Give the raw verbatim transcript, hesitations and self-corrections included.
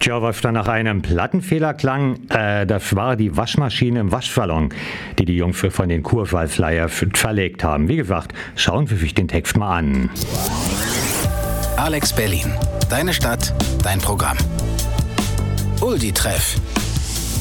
Tja, was da nach einem Plattenfehler klang, äh, das war die Waschmaschine im Waschsalon, die die Jungs von den Kurzwahlflyer verlegt haben. Wie gesagt, schauen Sie sich den Text mal an. Alex Berlin. Deine Stadt, dein Programm. Uldi Treff.